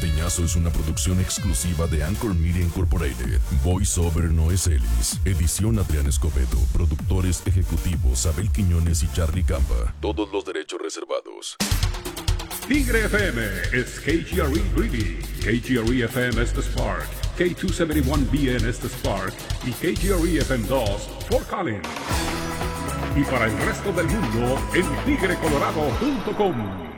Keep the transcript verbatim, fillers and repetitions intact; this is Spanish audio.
Norteñazo es una producción exclusiva de Anchor Media Incorporated. Voice Over Noé Celis. Edición Adrián Escobedo. Productores ejecutivos Abel Quiñones y Charlie Campa. Todos los derechos reservados. Tigre F M es K G R E Greeley, K G R E F M es The Spark, K doscientos setenta y uno B N es The Spark y K G R E F M dos Fort Collins. Y para el resto del mundo en tigre colorado punto com.